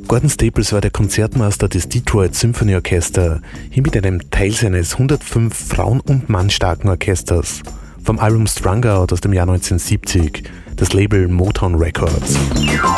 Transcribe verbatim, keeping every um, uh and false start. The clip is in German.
Gordon Staples war der Konzertmeister des Detroit Symphony Orchester, hier mit einem Teil seines hundertfünf Frauen- und Mann-starken Orchesters. Vom Album Strung Out aus dem Jahr neunzehnhundertsiebzig, das Label Motown Records.